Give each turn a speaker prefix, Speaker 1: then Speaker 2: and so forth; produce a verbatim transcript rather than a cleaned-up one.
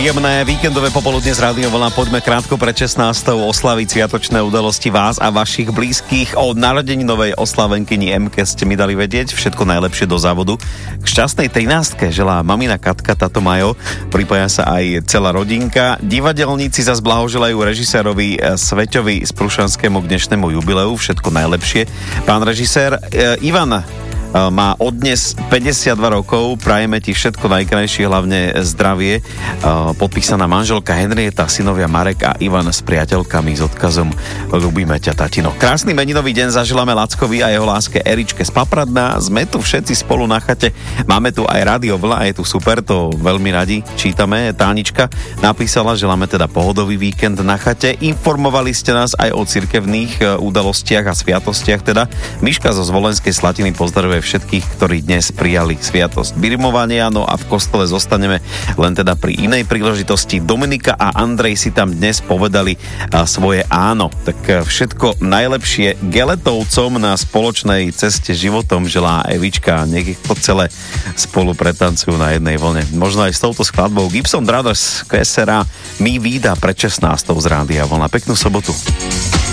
Speaker 1: Príjemné víkendové popoludne z Rádiom Vlna. Poďme krátko pred šestnástou oslaviť sviatočné udalosti vás a vašich blízkych. O narodeninovej oslavenkyni Emke ste mi dali vedieť. Všetko najlepšie do závodu. K šťastnej trinástke želá mamina Katka, tato Majo. Pripája sa aj celá rodinka. Divadelníci zas blahoželajú režisérovi Sveťovi Sprušanskému k dnešnému jubileu. Všetko najlepšie. Pán režisér Ivan má odnes päťdesiatdva rokov, prajeme ti všetko najkrajšie, hlavne zdravie. Podpísaná manželka Henrieta, synovia Marek a Ivan s priateľkami s odkazom ľubíme ťa, tatino. Krásny meninový deň zaželáme Lackovi a jeho láske Eričke z Papradna. Sme tu všetci spolu na chate. Máme tu aj Rádio Vlna, je tu super, to veľmi radi čítame. Tánička napísala, želáme teda pohodový víkend na chate. Informovali ste nás aj o cirkevných udalostiach a sviatostiach, teda Miška zo Zvolenskej Slatiny pozdravuje všetkých, ktorí dnes prijali sviatosť birmovania, no a v kostole zostaneme len teda pri inej príležitosti. Dominika a Andrej si tam dnes povedali svoje áno. Tak všetko najlepšie Geletovcom na spoločnej ceste životom želá Evička. Nech ich to celé spolu pretancujú na jednej vlne. Možno aj s touto skladbou Gibson Brothers Quesera mi vída pred šestnástou z Rádia Vlna. Peknú sobotu.